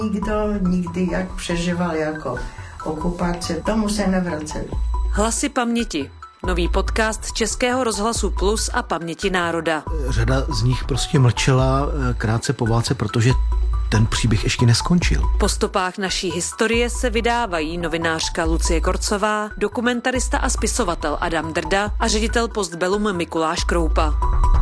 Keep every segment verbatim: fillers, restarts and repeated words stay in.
Nikdo nikdy jak přežíval jako okupace, tomu se nevraceli. Hlasy paměti. Nový podcast Českého rozhlasu Plus a Paměti národa. Řada z nich prostě mlčela krátce po válce, protože ten příběh ještě neskončil. Po stopách naší historie se vydávají novinářka Lucie Korcová, dokumentarista a spisovatel Adam Drda a ředitel Postbellum Mikuláš Kroupa.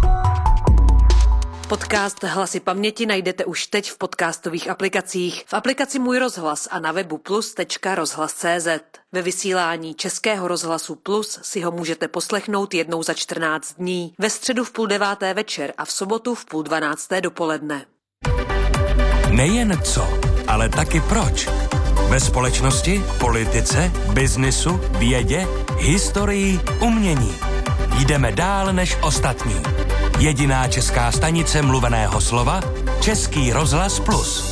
Podcast Hlasy paměti najdete už teď v podcastových aplikacích, v aplikaci Můj rozhlas a na webu plus tečka rozhlas tečka cé zet. Ve vysílání Českého rozhlasu Plus si ho můžete poslechnout jednou za čtrnáct dní, ve středu v půl deváté večer a v sobotu v půl dvanácté dopoledne. Nejen co, ale taky proč. Ve společnosti, politice, biznisu, vědě, historii, umění. Jdeme dál než ostatní. Jediná česká stanice mluveného slova, Český rozhlas Plus.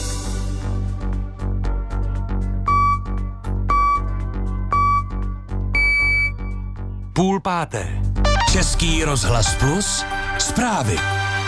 Půl páté. Český rozhlas Plus. Zprávy.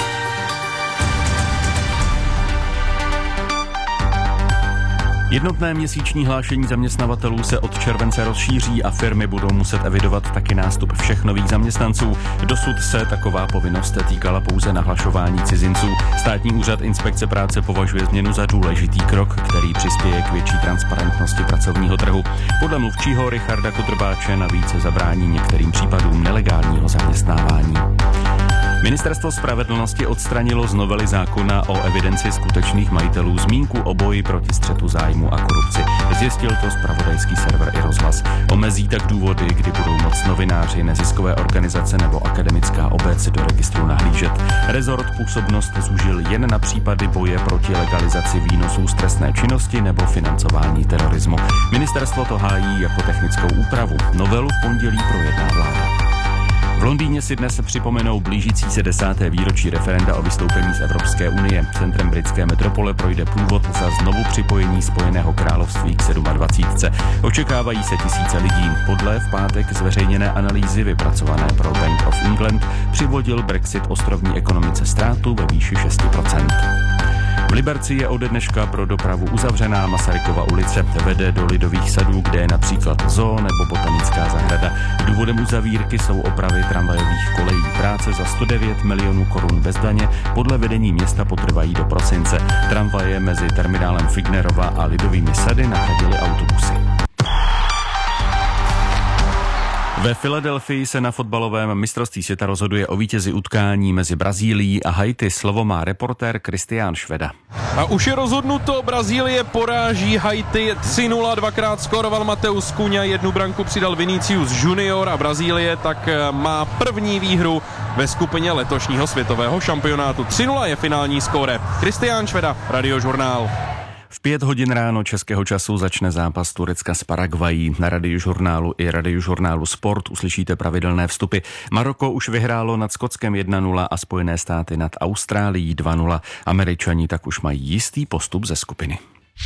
Jednotné měsíční hlášení zaměstnavatelů se od července rozšíří a firmy budou muset evidovat taky nástup všech nových zaměstnanců. Dosud se taková povinnost týkala pouze nahlašování cizinců. Státní úřad inspekce práce považuje změnu za důležitý krok, který přispěje k větší transparentnosti pracovního trhu. Podle mluvčího Richarda Kudrbáče navíc zabrání některým případům nelegálního zaměstnávání. Ministerstvo spravedlnosti odstranilo z novely zákona o evidenci skutečných majitelů zmínku o boji proti střetu zájmu a korupci. Zjistil to zpravodajský server i Rozhlas. Omezí tak důvody, kdy budou moct novináři, neziskové organizace nebo akademická obec do registru nahlížet. Rezort působnost zúžil jen na případy boje proti legalizaci výnosů z trestné činnosti nebo financování terorismu. Ministerstvo to hájí jako technickou úpravu. Novelu v pondělí projedná vláda. V Londýně si dnes připomenou blížící se desáté výročí referenda o vystoupení z Evropské unie. Centrem britské metropole projde průvod za znovu připojení Spojeného království k dvacítce sedm. Očekávají se tisíce lidí. Podle v pátek zveřejněné analýzy vypracované pro Bank of England přivodil Brexit ostrovní ekonomice ztrátu ve výši šest procent. V Liberci je ode dneška pro dopravu uzavřená. Masarykova ulice vede do Lidových sadů, kde je například zoo nebo botanická zahrada. Důvodem uzavírky jsou opravy tramvajových kolejí. Práce za sto devět milionů korun bez daně podle vedení města potrvají do prosince. Tramvaje mezi terminálem Fignerova a Lidovými sady nahradily autobusy. Ve Filadelfii se na fotbalovém mistrovství světa rozhoduje o vítězi utkání mezi Brazílií a Haiti. Slovo má reportér Kristián Šveda. A už je rozhodnuto, Brazílie poráží Haiti tři nula, dvakrát skóroval Mateus Cunha, jednu branku přidal Vinicius Junior a Brazílie tak má první výhru ve skupině letošního světového šampionátu. tři nula je finální skóre. Kristián Šveda, Radiožurnál. V pět hodin ráno českého času začne zápas Turecka s Paraguají. Na Radiožurnálu i Radiožurnálu Sport uslyšíte pravidelné vstupy. Maroko už vyhrálo nad Skotskem jedna nula a Spojené státy nad Austrálií dva nula. Američani tak už mají jistý postup ze skupiny.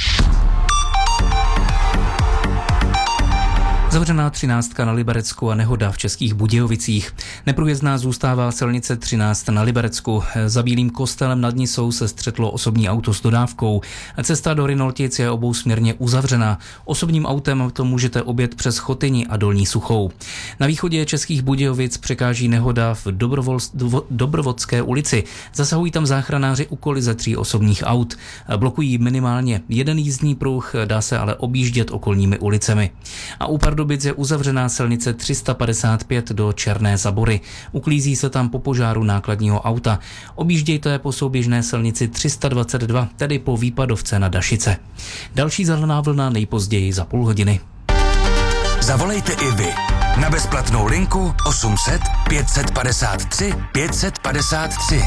Zavřená třináctka na Liberecku a nehoda v Českých Budějovicích. Neprůjezdná zůstává silnice třináct na Liberecku. Za Bílým kostelem nad Nisou se střetlo osobní auto s dodávkou. Cesta do Rynoltic je obousměrně uzavřená. Osobním autem to můžete objet přes Chotyni a Dolní Suchou. Na východě Českých Budějovic překáží nehoda v Dobrovol, Dobrovodské ulici. Zasahují tam záchranáři u kolize tří osobních aut. Blokují minimálně jeden jízdní pruh, dá se ale objíždět okolními ulicemi. A u Pardubic je uzavřená silnice tři sta padesát pět do Černé Zabory. Uklízí se tam po požáru nákladního auta. Objíždějte po souběžné silnici tři sta dvacet dva, tedy po Výpadovce na Dašice. Další zelená vlna nejpozději za půl hodiny. Zavolejte i vy na bezplatnou linku osm set pět set padesát tři pět set padesát tři.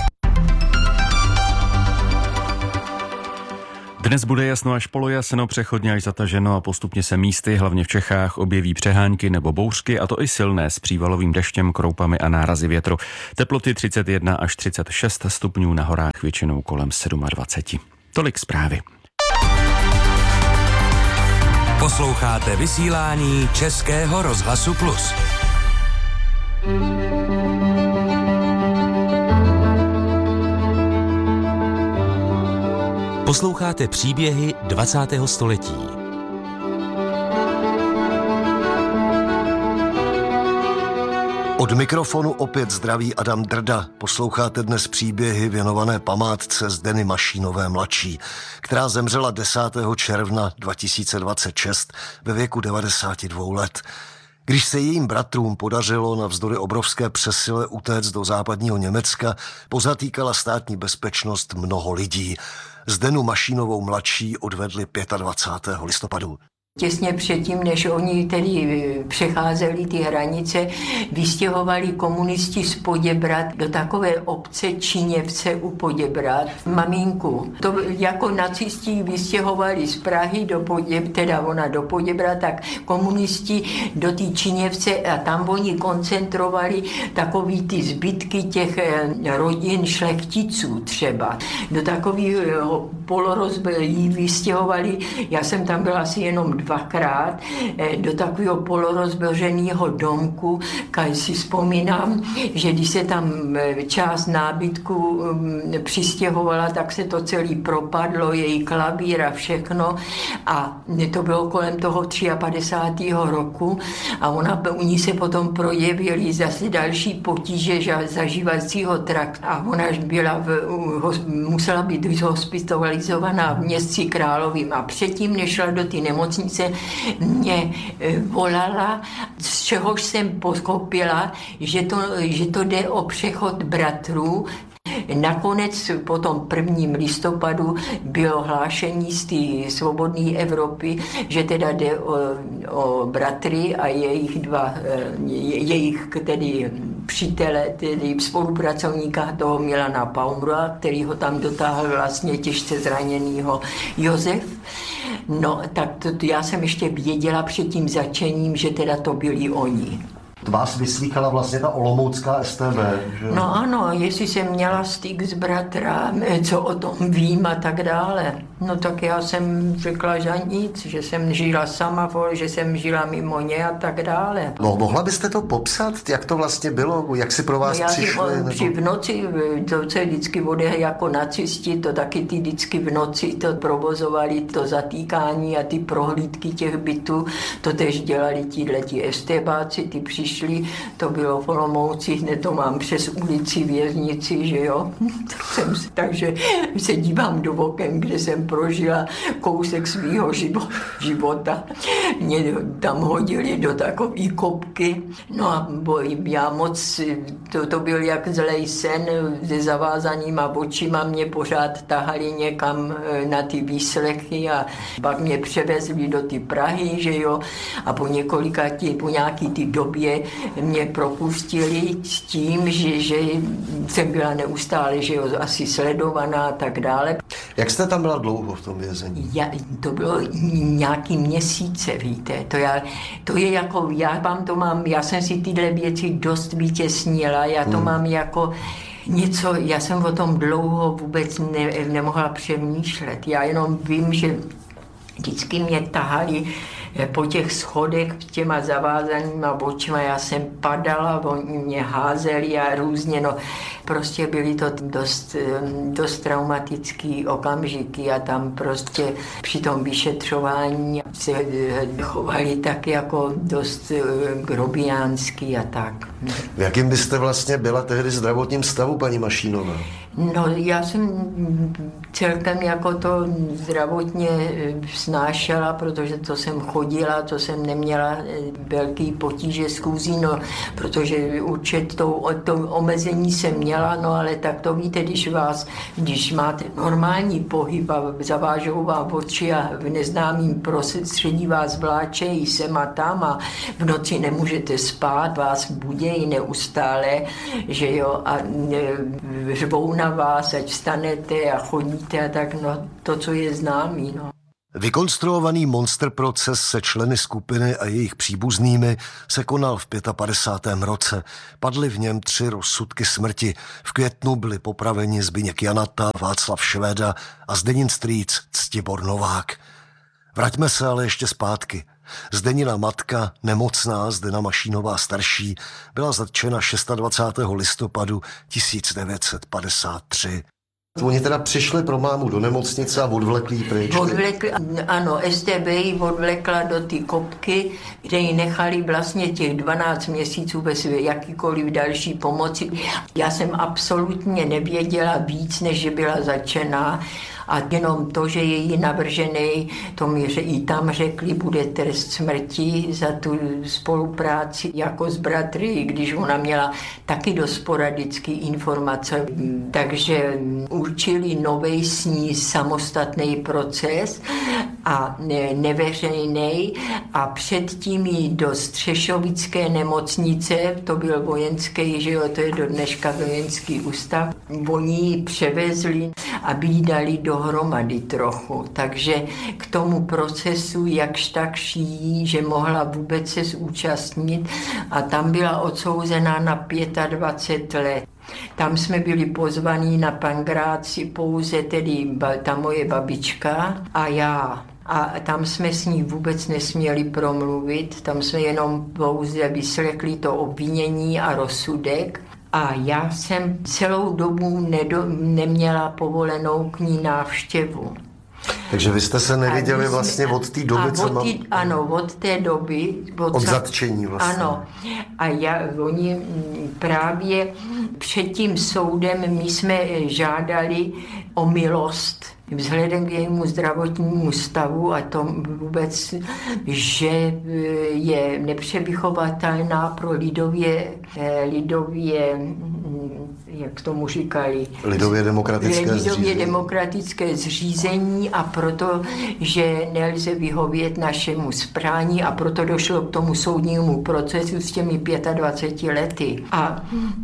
Dnes bude jasno až polojasno, přechodně až zataženo a postupně se místy, hlavně v Čechách, objeví přehánky nebo bouřky, a to i silné s přívalovým deštěm, kroupami a nárazy větru. Teploty třicet jedna až třicet šest stupňů, na horách většinou kolem dvacet sedm. Tolik zprávy. Posloucháte vysílání Českého rozhlasu Plus. Posloucháte příběhy dvacátého století. Od mikrofonu opět zdraví Adam Drda. Posloucháte dnes příběhy věnované památce Zdeny Mašínové mladší, která zemřela desátého června dva tisíce dvacet šest ve věku devadesáti dvou let. Když se jejím bratrům podařilo navzdory obrovské přesile utéct do západního Německa, pozatýkala státní bezpečnost mnoho lidí. Zdenu Mašínovou mladší odvedli dvacátého pátého listopadu. Těsně předtím, než oni tedy přecházeli ty hranice, vystěhovali komunisti z Poděbrad do takové obce Činěvce u Poděbrad maminku. To jako nacisti vystěhovali z Prahy do Poděbrad, teda ona do Poděbrad, tak komunisti do té Činěvce a tam oni koncentrovali takový ty zbytky těch rodin šlechticů třeba. Do takového polorozbělí vystěhovali, já jsem tam byla asi jenom dvakrát, do takového polorozbořeného domku, když si vzpomínám, že když se tam část nábytku přistěhovala, tak se to celý propadlo, její klavír a všechno a to bylo kolem toho padesátého třetího roku a ona, u ní se potom projevily zase další potíže zažívacího traktu a ona byla v, musela být hospitalizovaná v městci Královým a předtím, než šla do té nemocnice, mě volala, z čehož jsem pochopila, že to, že to jde o přechod bratrů. Nakonec po tom prvním listopadu bylo hlášení z té svobodné Evropy, že teda jde o, o bratry a jejich dva, jejich tedy přítele, tedy spolupracovníka toho Milana Paumra, který ho tam dotáhl vlastně těžce zraněnýho Josef. No, tak to, já jsem ještě věděla před tím začením, že teda to byli oni. Vás vyslýchala vlastně ta olomoucká S T B, že? No ano, jestli jsem měla styk s bratrem, co o tom vím a tak dále. No tak já jsem řekla, že nic, že jsem žila sama, že jsem žila mimo ně a tak dále. No, mohla byste to popsat, jak to vlastně bylo, jak si pro vás no, já přišli? Nebo... Při v noci, to se vždycky vode jako nacisti, to taky ty vždycky v noci to provozovali, to zatýkání a ty prohlídky těch bytů, to tež dělali tíhleti estébáci, ty přišli, to bylo v Olomouci, hned to mám přes ulici Věznici, že jo. Takže se dívám do oken, kde jsem prožila kousek svýho života. Mě tam hodili do takové kopky. No a já moc, to, to byl jak zlej sen, se zavázanýma očima mě pořád tahali někam na ty výslechy a pak mě převezli do ty Prahy, že jo. A po několika, tí, po nějaký ty době mě propustili s tím, že, že jsem byla neustále, že jo, asi sledovaná a tak dále. Jak jste tam byla dlouho v tom vězení? Já, to bylo nějaký měsíce, víte. To, já, to je jako, já vám to mám, já jsem si tyhle věci dost vytěsnila, já to hmm. mám jako něco, já jsem o tom dlouho vůbec ne, nemohla přemýšlet. Já jenom vím, že vždycky mě tahali po těch schodech těma zavázanýma očima, já jsem padala, oni mě házeli a různě, no prostě byly to dost, dost traumatický okamžiky a tam prostě při tom vyšetřování se chovali tak jako dost grobiánský a tak. V jakým byste vlastně byla tehdy zdravotním stavu, paní Mašínová? No, já jsem celkem jako to zdravotně snášela, protože to jsem chodila, to jsem neměla velký potíže s chůzí, no, protože určitě to, to omezení jsem měla, no ale tak to víte, když vás, když máte normální pohyb a zavážou vám oči a v neznámým prostředí vás vláčejí sem a tam a v noci nemůžete spát, vás budějí neustále, že jo, a řvou na vás, ať vstanete a chodíte a tak, no to, co je známý, no. Vykonstruovaný monster proces se členy skupiny a jejich příbuznými se konal v padesátém pátém roce. Padly v něm tři rozsudky smrti. V květnu byli popraveni Zbyněk Janata, Václav Švéda a Zdenin strýc Ctibor Novák. Vraťme se ale ještě zpátky. Zdenina matka, nemocná Zdena Mašínová starší, byla zatčena dvacátého šestého listopadu tisíc devět set padesát tři. Oni teda přišli pro mámu do nemocnice a odvlekli ji pryč. Odvlekli, ano, S T B ji odvlekla do ty kopky, kde ji nechali vlastně těch dvanáct měsíců bez jakýkoliv další pomoci. Já jsem absolutně nevěděla víc, než že byla začená. A jenom to, že je jí navržený, to mi i tam řekli, bude trest smrti za tu spolupráci jako s bratry, když ona měla taky dost sporadické informace. Takže určili novej s ní samostatný proces a neveřejný a předtím jí do Střešovické nemocnice, to byl vojenský, že jo, to je do dneška vojenský ústav, oni ji převezli, aby jí dali dohromady trochu. Takže k tomu procesu jakž tak jí, že mohla vůbec se zúčastnit a tam byla odsouzená na dvacet pět let. Tam jsme byli pozvaní na Pangráci pouze tedy ta moje babička a já. A tam jsme s ní vůbec nesměli promluvit, tam jsme jenom pouze vyslechli to obvinění a rozsudek. A já jsem celou dobu nedo, neměla povolenou k ní návštěvu. Takže vy jste se neviděli jsme, vlastně od té doby, co mám... Tý, ano, od té doby. Od, od zatčení vlastně. Ano. A já, oni právě před tím soudem my jsme žádali o milost vzhledem k jejímu zdravotnímu stavu a to vůbec, že je nepřevychovatelná pro lidově, lidově jak tomu říkali, lidově demokratické lidově zřízení. demokratické zřízení a proto, že nelze vyhovět našemu sprání a proto došlo k tomu soudnímu procesu s těmi dvaceti pěti lety. A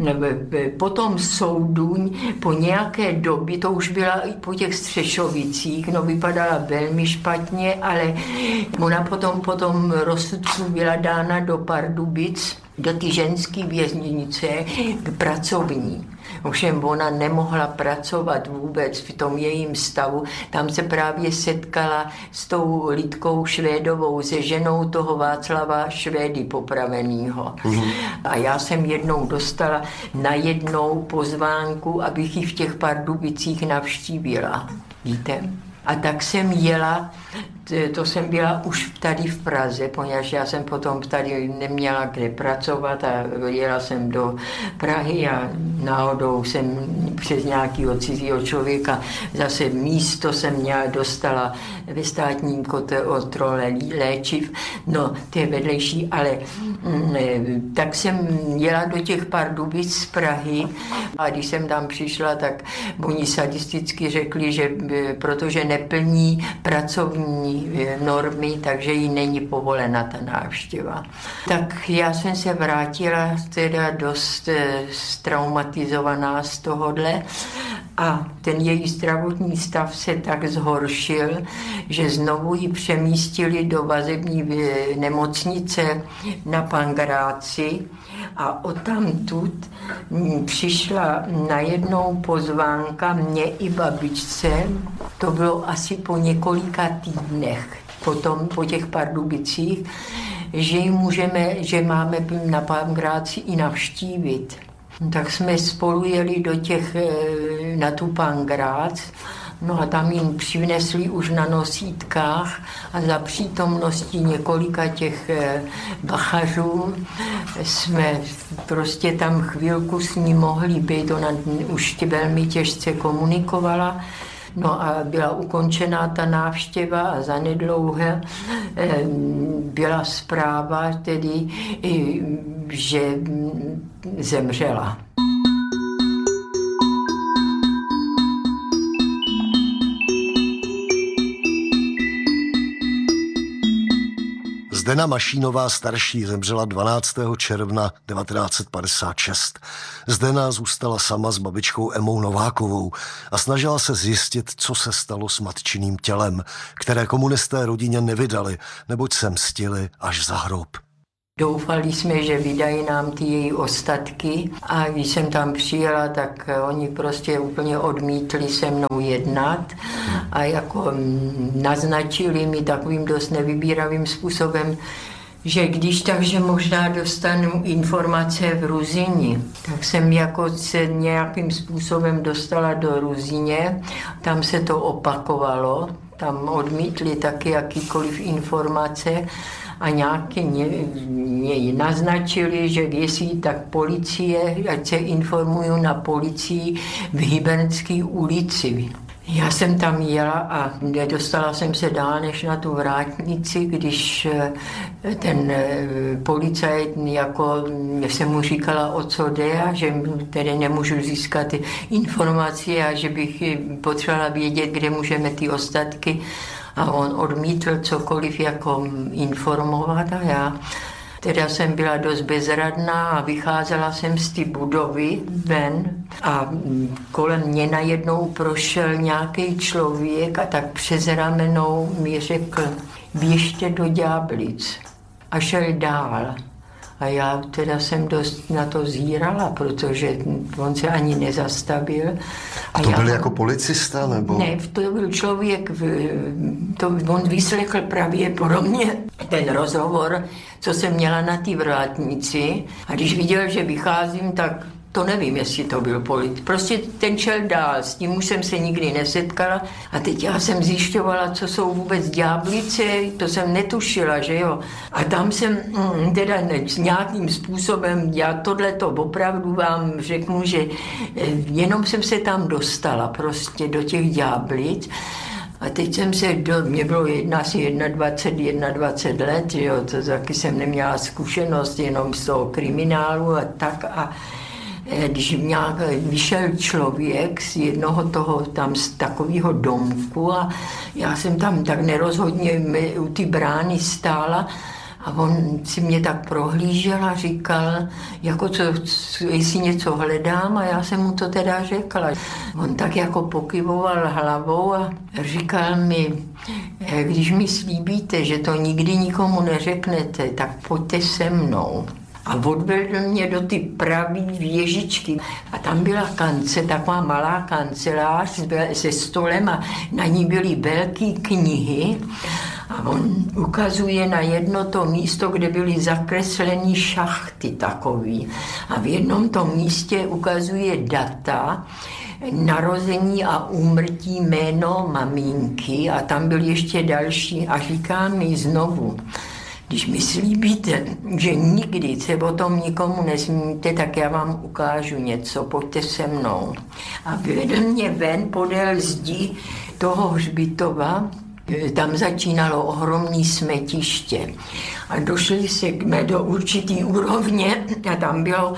potom soudu po nějaké době, to už byla i po těch Střešovicích, no vypadala velmi špatně, ale ona potom po tom rozsudku byla dána do Pardubic, do ty ženské věznice pracovní. Ovšem ona nemohla pracovat vůbec v tom jejím stavu. Tam se právě setkala s tou Lidkou Švédovou, se ženou toho Václava Švédy popravenýho. Mm. A já jsem jednou dostala na jednou pozvánku, abych ji v těch Pardubicích navštívila. Víte? A tak jsem jela, to jsem byla už tady v Praze, poněvadž já jsem potom tady neměla kde pracovat a jela jsem do Prahy a náhodou jsem přes nějakého cizího člověka zase místo jsem měla, dostala ve státním kontrole léčiv, no to je vedlejší, ale tak jsem jela do těch Pardubic z Prahy a když jsem tam přišla, tak oni sadisticky řekli, že protože neplní pracovní normy, takže jí není povolena ta návštěva. Tak já jsem se vrátila teda dost traumatizovaná z tohohle a ten její zdravotní stav se tak zhoršil, že znovu ji přemístili do vazební nemocnice na Pangráci a odtamtud přišla najednou pozvánka mě i babičce, to bylo asi po několika týdnech, potom po těch Pardubicích, že ji můžeme, že máme na Pangráci i navštívit. Tak jsme spolu jeli do těch, na tu Pangrác, no a tam jim přinesli už na nosítkách a za přítomnosti několika těch bachařů jsme prostě tam chvilku s ní mohli být, ona už velmi těžce komunikovala. No a byla ukončená ta návštěva a zanedlouho byla zpráva tedy, že zemřela. Zdena Mašínová starší zemřela dvanáctého června devatenáct set padesát šest. Zdena zůstala sama s babičkou Emou Novákovou a snažila se zjistit, co se stalo s matčiným tělem, které komunisté rodině nevydali, neboť se mstili až za hrob. Doufali jsme, že vydají nám ty její ostatky a když jsem tam přijela, tak oni prostě úplně odmítli se mnou jednat a jako naznačili mi takovým dost nevybíravým způsobem, že když takže možná dostanu informace v Ruzyni, tak jsem jako se nějakým způsobem dostala do Ruzyně, tam se to opakovalo, tam odmítli taky jakýkoliv informace a nějaké mě naznačili, že jestli tak policie, ať se informuju na policii v Hybernské ulici. Já jsem tam jela a nedostala jsem se dál než na tu vrátnici, když ten policajt, jako jsem mu říkala, o co jde a že tedy nemůžu získat informace a že bych potřebovala vědět, kde můžeme ty ostatky. A on odmítl cokoliv jako informovat a já teda jsem byla dost bezradná a vycházela jsem z té budovy ven a kolem mě najednou prošel nějaký člověk a tak přes ramenou mi řekl, běžte do Ďáblic a šel dál. A já teda jsem dost na to zírala, protože on se ani nezastavil. A to já, byl jako policista, nebo? Ne, to byl člověk, to, on vyslechl právě pro mě ten rozhovor, co jsem měla na té vrátnici. A když viděl, že vycházím, tak to nevím, jestli to byl policista. Prostě ten šel dál, s tím už jsem se nikdy nesetkala. A teď já jsem zjišťovala, co jsou vůbec Ďáblice, to jsem netušila, že jo. A tam jsem mm, teda ne, nějakým způsobem, já tohleto opravdu vám řeknu, že jenom jsem se tam dostala prostě do těch Ďáblic. A teď jsem se, do, mě bylo jedna, asi dvacet jedna, dvacet let, že jo, to taky jsem neměla zkušenost jenom z toho kriminálu a tak a když nějak vyšel člověk z jednoho toho tam z takového domku a já jsem tam tak nerozhodně u ty brány stála a on si mě tak prohlížel a říkal, jako co, jestli něco hledám a já jsem mu to teda řekla. On tak jako pokyvoval hlavou a říkal mi, když mi slíbíte, že to nikdy nikomu neřeknete, tak pojďte se mnou. A odvedl mě do ty pravý věžičky. A tam byla kance, taková malá kancelář se stolem a na ní byly velké knihy. A on ukazuje na jedno to místo, kde byly zakreslené šachty takový. A v jednom tom místě ukazuje data, narození a úmrtí, jméno maminky a tam byl ještě další a říká mi znovu, když mi slíbíte, že nikdy se o tom nikomu nezmíníte, tak já vám ukážu něco, pojďte se mnou. A vedl mě ven podél zdi toho hřbitova, tam začínalo ohromné smetiště. A došli jsme do určitý úrovně a tam bylo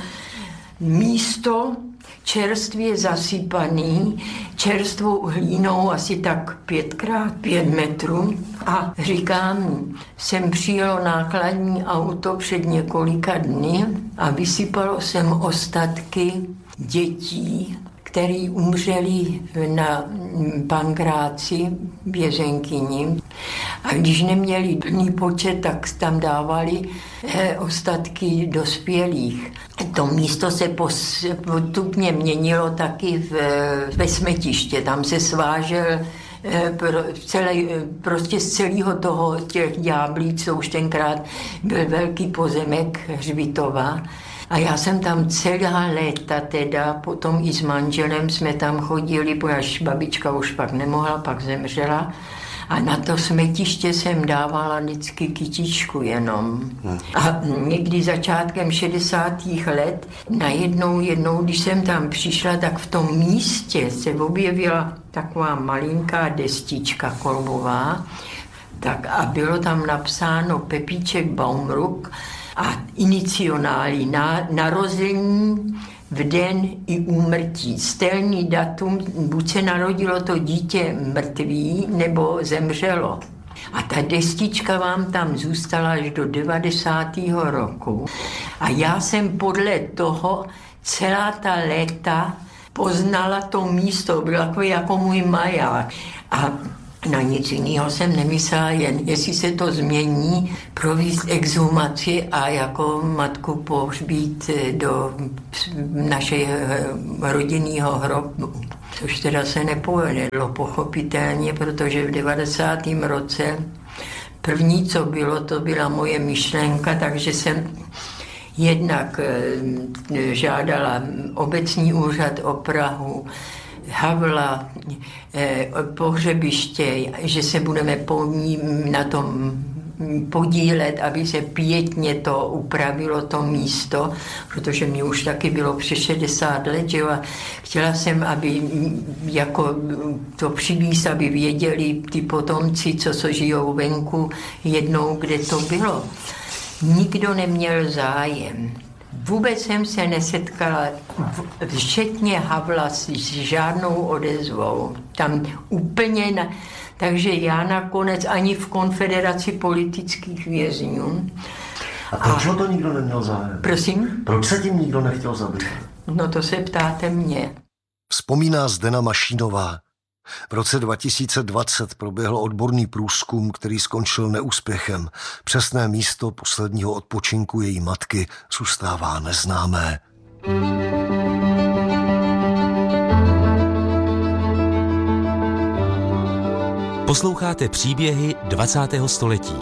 místo čerstvě zasypaný, čerstvou hlínou asi tak pětkrát pět metrů a říkám, jsem přijelo nákladní auto před několika dny a vysypalo jsem ostatky dětí, který umřeli na Pankráci, vězenkyni. A když neměli plný počet, tak tam dávali eh, ostatky dospělých. To místo se postupně měnilo taky v, ve smetiště. Tam se svážel eh, pro, celý, prostě z celého toho těch Ďáblic, co už tenkrát byl velký pozemek hřbitova. A já jsem tam celá léta teda, potom i s manželem jsme tam chodili, protože babička už pak nemohla, pak zemřela. A na to smetiště jsem dávala vždycky kytičku jenom. A někdy začátkem šedesátých let, najednou jednou, když jsem tam přišla, tak v tom místě se objevila taková malinká destička kolbová, tak a bylo tam napsáno Pepíček Baumruck, a iniciály na, narození v den i úmrtí. Stejný datum, buď se narodilo to dítě mrtvý, nebo zemřelo. A ta destička vám tam zůstala až do devadesátého roku. A já jsem podle toho celá ta léta poznala to místo, bylo takový jako můj maják. A na nic jiného jsem nemyslela, jen jestli se to změní, provést exhumaci a jako matku pohřbít do našeho rodinného hrobu. Což teda se nepovedlo pochopitelně, protože v devadesátém roce První, co bylo, to byla moje myšlenka, takže jsem jednak žádala obecní úřad o Prahu, Havla, pohřebiště, že se budeme na tom podílet, aby se pětně to upravilo, to místo, protože mě už taky bylo přes šedesát let, že jo, a chtěla jsem, aby jako to přivíz, aby věděli ty potomci, co so žijou venku, jednou, kde to bylo. Nikdo neměl zájem. Vůbec jsem se nesetkala, včetně Havla, s žádnou odezvou. Tam úplně na... Takže já nakonec ani v Konfederaci politických vězňů. A proč a... to nikdo neměl zájem? Prosím? Proč se tím nikdo nechtěl zabít? No to se ptáte mě. Vzpomíná Zdena Mašínová. V roce dva tisíce dvacet proběhl odborný průzkum, který skončil neúspěchem. Přesné místo posledního odpočinku její matky zůstává neznámé. Posloucháte příběhy dvacátého století.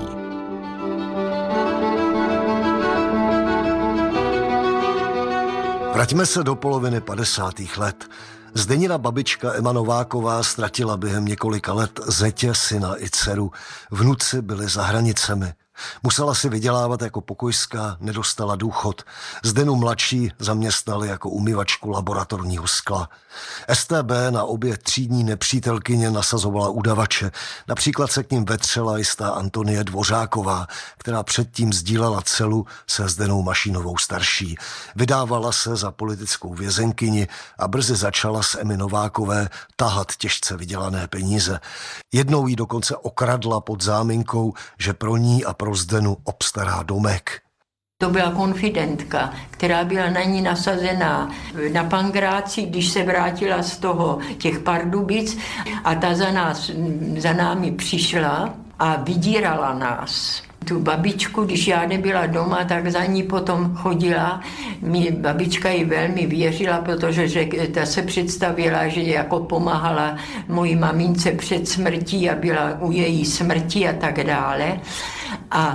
Vraťme se do poloviny padesátých let. Zdenina babička Ema Nováková ztratila během několika let zetě, syna i dceru. Vnuci byli za hranicemi. Musela si vydělávat jako pokojská, nedostala důchod. Zdenu mladší zaměstnali jako umyvačku laboratorního skla. S T B na obě třídní nepřítelkyně nasazovala udavače. Například se k ním vetřela jistá Antonie Dvořáková, která předtím sdílela celu se Zdenou Mašínovou starší. Vydávala se za politickou vězenkyni a brzy začala z Emy Novákové tahat těžce vydělané peníze. Jednou jí dokonce okradla pod záminkou, že pro ní a pro Zdenu obstará domek. To byla konfidentka, která byla na ní nasazená na Pangráci, když se vrátila z toho těch Pardubic a ta za, nás, za námi přišla a vydírala nás. Tu babičku, když já nebyla doma, tak za ní potom chodila. Mě babička ji velmi věřila, protože že, ta se představila, že jako pomáhala mojí mamince před smrtí a byla u její smrti a tak dále. A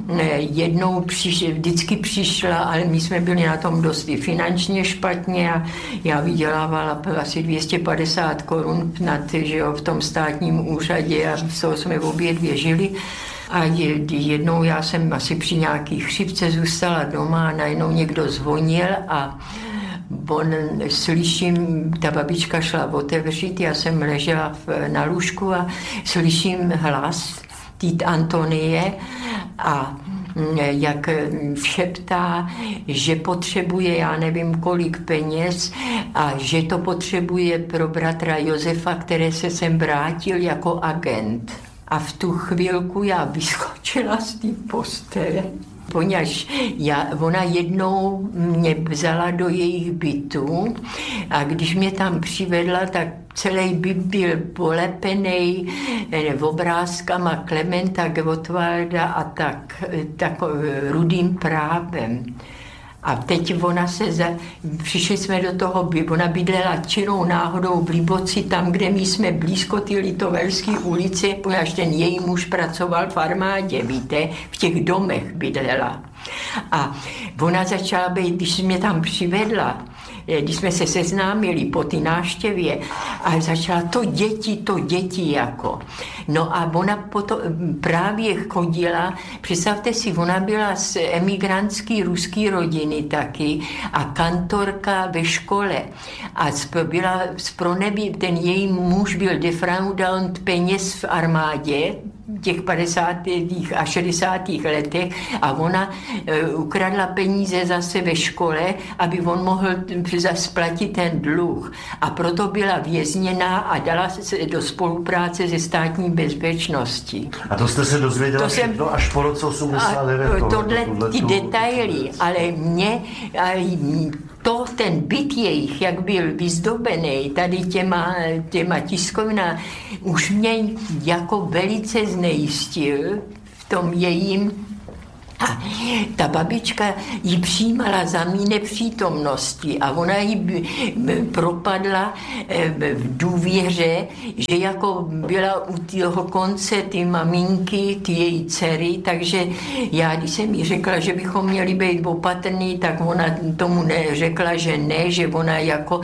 jednou přiš, vždycky přišla, ale my jsme byli na tom dosti finančně špatně a já vydělávala asi dvě stě padesát korun nad, že jo, v tom státním úřadě a z toho jsme obě dvě žili. A jednou já jsem asi při nějaký chřipce zůstala doma a najednou někdo zvonil a on, slyším, ta babička šla otevřít, já jsem ležela v, na lůžku a slyším hlas tít Antonie a jak šeptá, že potřebuje, já nevím kolik peněz a že to potřebuje pro bratra Josefa, který se sem vrátil jako agent. A v tu chvilku já vyskočila z té postele, poněž já, ona jednou mě vzala do jejich bytu a když mě tam přivedla, tak celý byt byl polepený obrázkama Klementa Gottwalda a tak, tak rudým právem. A teď ona se, za, přišli jsme do toho, ona bydlela čirou náhodou v Líboci, tam, kde my jsme blízko ty Litovelské ulice, protože ten její muž pracoval v armádě, víte, v těch domech bydlela. A ona začala být, když mě tam přivedla, když jsme se seznámili po ty návštěvě a začala to děti, to děti jako. No a ona potom právě chodila, představte si, ona byla z emigrantské ruské rodiny taky a kantorka ve škole a byla z pronebí, ten její muž byl defraudant peněz v armádě, těch padesátých a šedesátých letech a ona e, ukradla peníze zase ve škole, aby on mohl splatit ten dluh. A proto byla vězněná a dala se do spolupráce se státní bezpečností. A to jste se dozvěděla to jsem, až po roce osmdesát devět. A tohle, ty detaily, ale mě to, ten byt jejich, jak byl vyzdobený tady těma, těma tiskovina, už mě jako velice znejistil v tom jejím A ta babička ji přijímala za mý nepřítomnosti a ona ji propadla v důvěře, že jako byla u toho konce ty maminky, ty její dcery, takže já, když jsem jí řekla, že bychom měli být opatrní, tak ona tomu neřekla, že ne, že ona jako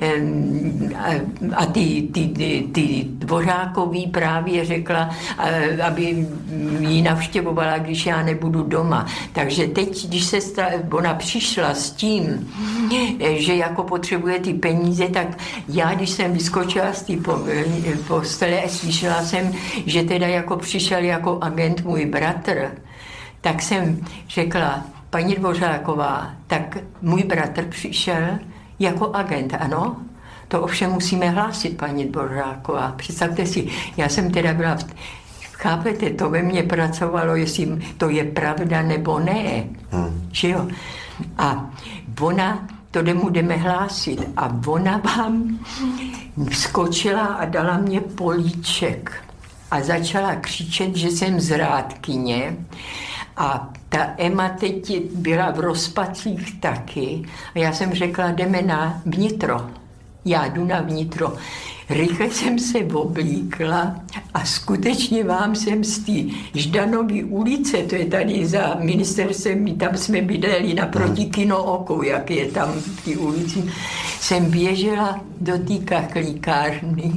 a ty, ty, ty, ty Dvořákový právě řekla, aby ji navštěvovala, když já nebudu doma. Takže teď, když se sta, ona přišla s tím, že jako potřebuje ty peníze, tak já, když jsem vyskočila z té postele, slyšela jsem, že teda jako přišel jako agent můj bratr, tak jsem řekla, paní Dvořáková, tak můj bratr přišel jako agent, ano? To ovšem musíme hlásit, paní Dvořáková. Představte si, já jsem teda byla v chápete, to ve mně pracovalo, jestli to je pravda nebo ne. Hmm. Že jo? A ona, to mu jdeme hlásit, a ona vám skočila a dala mě políček a začala křičet, že jsem zrádkyně. A ta Ema teď byla v rozpacích taky. A já jsem řekla, jdeme na vnitro. Já jdu na vnitro. Rychle jsem se oblíkla a skutečně vám jsem z té Ždanovy ulice, to je tady za ministerstvem, tam jsme bydleli naproti Kino Oko, jak je tam v té ulici, jsem běžela do té kachlíkárny,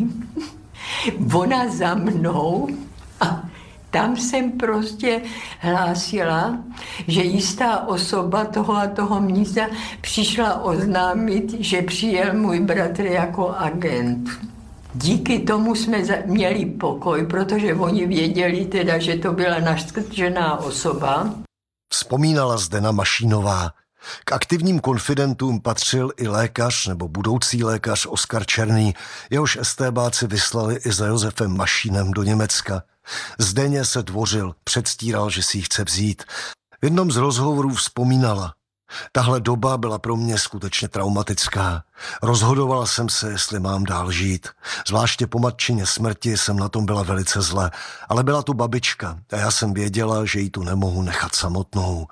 ona za mnou a tam jsem prostě hlásila, že jistá osoba toho a toho místa přišla oznámit, že přijel můj bratr jako agent. Díky tomu jsme měli pokoj, protože oni věděli teda, že to byla nastrčená osoba. Vzpomínala Zdena Mašínová. K aktivním konfidentům patřil i lékař nebo budoucí lékař Oskar Černý, jehož estébáci vyslali i za Josefem Mašínem do Německa. Zdeně se dvořil, předstíral, že si ji chce vzít. V jednom z rozhovorů vzpomínala: tahle doba byla pro mě skutečně traumatická. Rozhodovala jsem se, jestli mám dál žít. Zvláště po matčině smrti jsem na tom byla velice zle, ale byla tu babička a já jsem věděla, že ji tu nemohu nechat samotnou.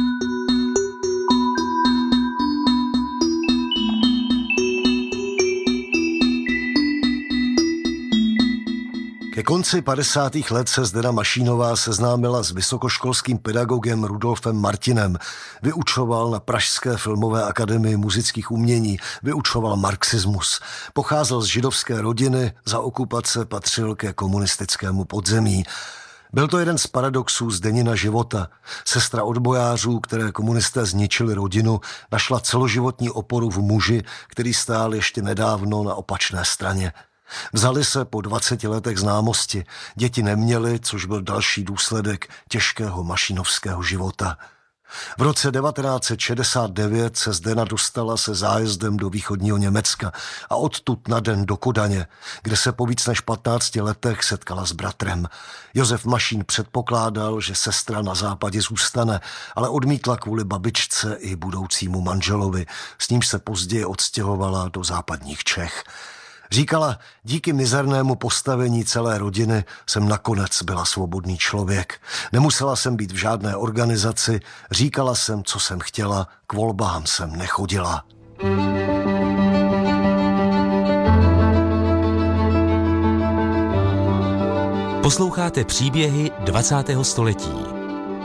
Ke konci padesátých let se Zdena Mašínová seznámila s vysokoškolským pedagogem Rudolfem Martinem. Vyučoval na Pražské filmové akademii muzických umění, vyučoval marxismus. Pocházel z židovské rodiny, za okupace patřil ke komunistickému podzemí. Byl to jeden z paradoxů Zdenina života. Sestra odbojářů, které komunisté zničili rodinu, našla celoživotní oporu v muži, který stál ještě nedávno na opačné straně. Vzali se po dvaceti letech známosti. Děti neměli, což byl další důsledek těžkého mašínovského života. V roce devatenáct set šedesát devět se Zdena dostala se zájezdem do východního Německa a odtud na den do Kodaně, kde se po víc než patnácti letech setkala s bratrem. Josef Mašín předpokládal, že sestra na západě zůstane, ale odmítla kvůli babičce i budoucímu manželovi, s nímž se později odstěhovala do západních Čech. Říkala, díky mizernému postavení celé rodiny jsem nakonec byla svobodný člověk. Nemusela jsem být v žádné organizaci, říkala jsem, co jsem chtěla, k volbám jsem nechodila. Posloucháte příběhy dvacátého století.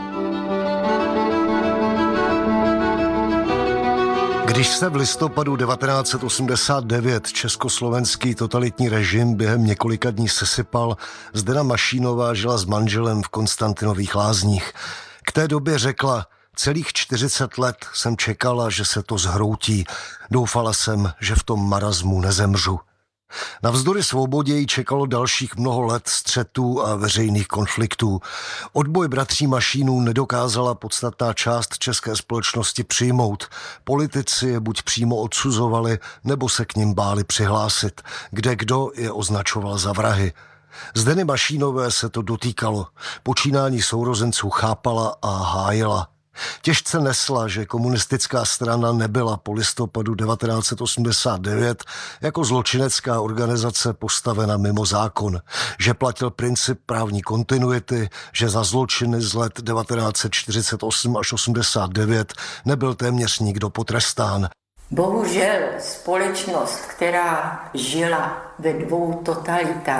Když se v listopadu devatenáct set osmdesát devět československý totalitní režim během několika dní sesypal, Zdena Mašínová žila s manželem v Konstantinových Lázních. K té době řekla: celých čtyřicet let jsem čekala, že se to zhroutí. Doufala jsem, že v tom marazmu nezemřu. Navzdory svobodě jí čekalo dalších mnoho let střetů a veřejných konfliktů. Odboj bratří Mašínů nedokázala podstatná část české společnosti přijmout. Politici je buď přímo odsuzovali, nebo se k nim báli přihlásit, kde kdo je označoval za vrahy. Zdeny Mašínové se to dotýkalo. Počínání sourozenců chápala a hájila. Těžce nesla, že komunistická strana nebyla po listopadu devatenáct set osmdesát devět jako zločinecká organizace postavena mimo zákon, že platil princip právní kontinuity, že za zločiny z let devatenáct set čtyřicet osm až osmdesát devět nebyl téměř nikdo potrestán. Bohužel společnost, která žila ve dvou totalitách,